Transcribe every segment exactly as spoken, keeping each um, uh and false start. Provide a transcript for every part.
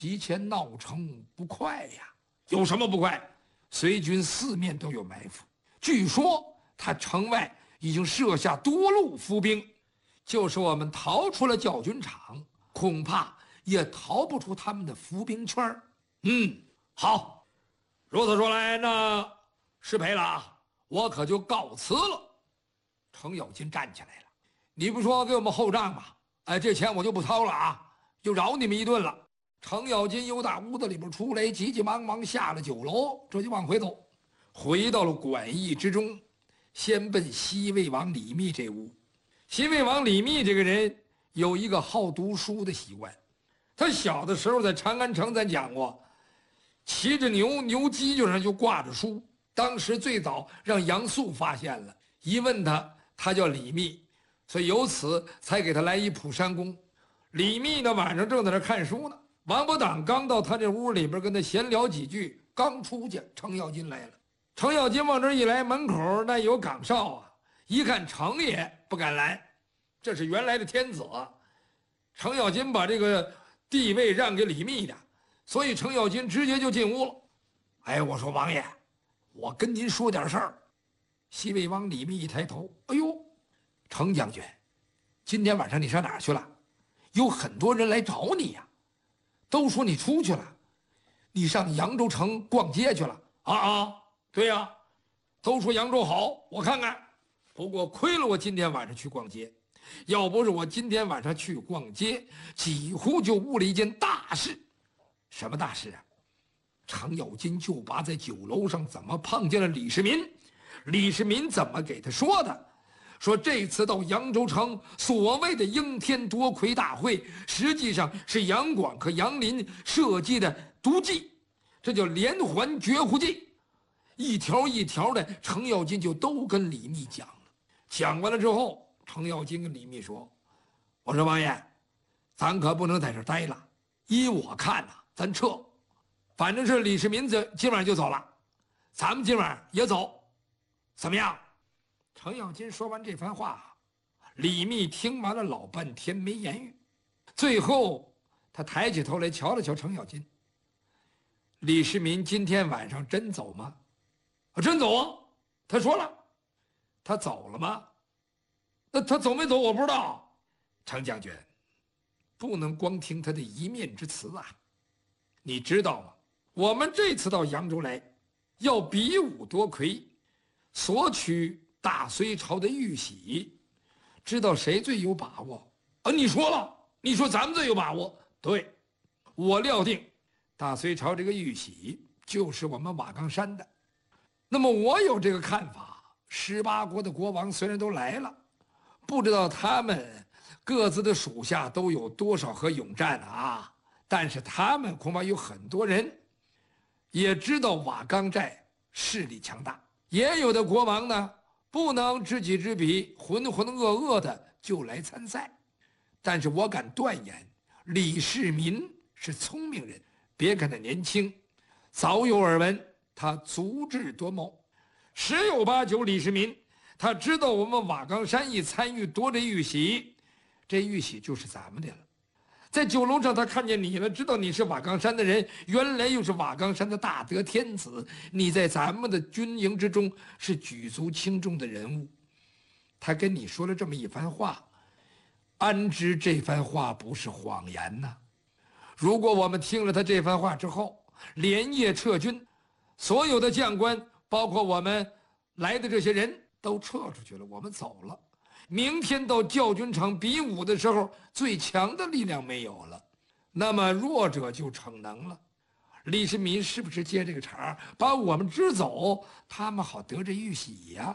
提前闹成不快呀。有什么不快？隋军四面都有埋伏，据说他城外已经设下多路伏兵，就是我们逃出了教军场，恐怕也逃不出他们的伏兵圈。嗯，好，如此说来，那失陪了啊，我可就告辞了。程咬金站起来了，你不说给我们后账吗？哎，这钱我就不掏了啊，就饶你们一顿了。程咬金由大屋子里边出来，急急忙忙下了酒楼，这就往回走，回到了馆驿之中，先奔西魏王李密这屋。西魏王李密这个人有一个好读书的习惯，他小的时候在长安城咱讲过，骑着牛，牛犄角上就挂着书。当时最早让杨素发现了，一问他，他叫李密，所以由此才给他来一蒲山公。李密呢晚上正在那看书呢，王伯党刚到他这屋里边跟他闲聊几句，刚出去，程咬金来了。程咬金往这一来，门口那有岗哨啊，一看程爷不敢来，这是原来的天子。程咬金把这个地位让给李密的，所以程咬金直接就进屋了。哎，我说王爷，我跟您说点事儿。西魏王李密一抬头，哎呦，程将军，今天晚上你上哪儿去了？有很多人来找你呀、啊，都说你出去了，你上扬州城逛街去了啊啊！对呀、啊，都说扬州好，我看看。不过亏了我今天晚上去逛街，要不是我今天晚上去逛街，几乎就误了一件大事。什么大事啊？程咬金就拔在酒楼上怎么碰见了李世民，李世民怎么给他说的？说这次到扬州城所谓的应天夺魁大会，实际上是杨广和杨林设计的毒计，这叫连环绝户计。一条一条的，程咬金就都跟李密讲了。讲完了之后，程咬金跟李密说：“我说王爷，咱可不能在这待了。依我看呐、啊，咱撤。反正是李世民这今晚就走了，咱们今晚也走，怎么样？”程咬金说完这番话，李密听完了老半天没言语，最后他抬起头来瞧了瞧程咬金。李世民今天晚上真走吗？啊，真走啊！他说了，他走了吗？那他走没走我不知道。程将军，不能光听他的一面之词啊！你知道吗？我们这次到扬州来，要比武夺魁，索取大隋朝的玉玺，知道谁最有把握？啊，你说了，你说咱们最有把握。对，我料定大隋朝这个玉玺就是我们瓦岗山的。那么我有这个看法，十八国的国王虽然都来了，不知道他们各自的属下都有多少合勇战啊，但是他们恐怕有很多人也知道瓦岗寨势力强大，也有的国王呢不能知己知彼，浑浑噩噩的就来参赛。但是我敢断言，李世民是聪明人，别看他年轻，早有耳闻，他足智多谋，十有八九李世民他知道我们瓦岗山一参与夺这玉玺，这玉玺就是咱们的了。在酒楼上他看见你了，知道你是瓦岗山的人，原来又是瓦岗山的大德天子，你在咱们的军营之中是举足轻重的人物。他跟你说了这么一番话，安知这番话不是谎言呢？如果我们听了他这番话之后，连夜撤军，所有的将官，包括我们来的这些人都撤出去了，我们走了。明天到教军场比武的时候，最强的力量没有了，那么弱者就逞能了。李世民是不是接这个茬，把我们支走，他们好得这玉玺呀？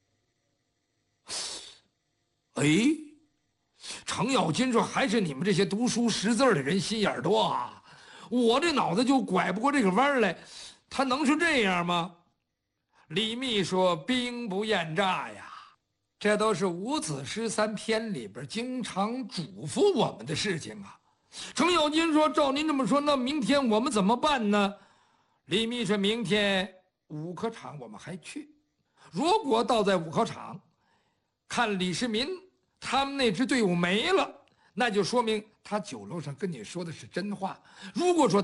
哎，程咬金说：“还是你们这些读书识字的人心眼多啊！我这脑子就拐不过这个弯来，他能是这样吗？”李密说：“兵不厌诈呀。”这都是伍子十三篇里边经常嘱咐我们的事情啊。程咬金说：“照您这么说，那明天我们怎么办呢？”李密说：“明天五科场我们还去，如果到在五考场，看李世民他们那支队伍没了，那就说明他酒楼上跟你说的是真话。如果说